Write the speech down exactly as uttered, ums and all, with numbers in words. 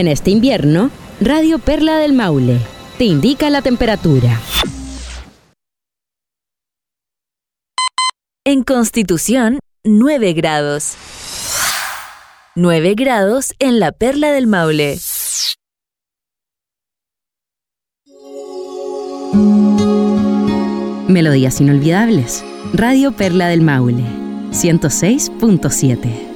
En este invierno, Radio Perla del Maule te indica la temperatura. En Constitución, nueve grados. nueve grados en la Perla del Maule. Melodías inolvidables. Radio Perla del Maule, ciento seis punto siete.